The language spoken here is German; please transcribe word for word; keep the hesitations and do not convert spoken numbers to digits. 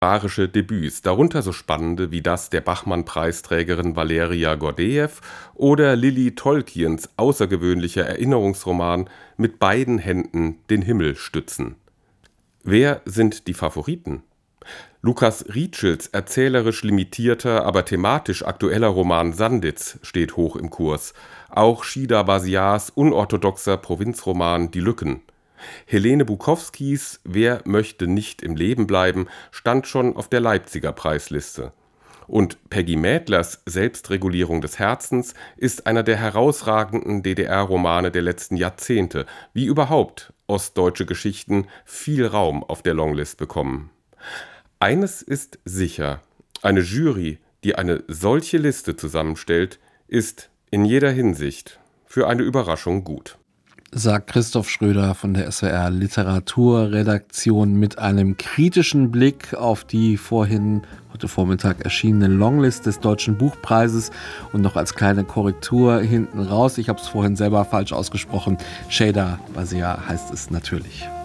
literarische Debüts, darunter so spannende wie das der Bachmann-Preisträgerin Valeria Gordejew oder Lily Tolkiens außergewöhnlicher Erinnerungsroman Mit beiden Händen den Himmel stützen. Wer sind die Favoriten? Lukas Rietschels erzählerisch limitierter, aber thematisch aktueller Roman Sanditz steht hoch im Kurs. Auch Shida Baziars unorthodoxer Provinzroman Die Lücken. Helene Bukowskis Wer möchte nicht im Leben bleiben stand schon auf der Leipziger Preisliste. Und Peggy Mädlers Selbstregulierung des Herzens ist einer der herausragenden D D R-Romane der letzten Jahrzehnte, wie überhaupt ostdeutsche Geschichten viel Raum auf der Longlist bekommen. Eines ist sicher: Eine Jury, die eine solche Liste zusammenstellt, ist in jeder Hinsicht für eine Überraschung gut. Sagt Christoph Schröder von der S W R Literaturredaktion mit einem kritischen Blick auf die vorhin heute Vormittag erschienene Longlist des Deutschen Buchpreises. Und noch als kleine Korrektur hinten raus, ich habe es vorhin selber falsch ausgesprochen, Shida Baziar heißt es natürlich.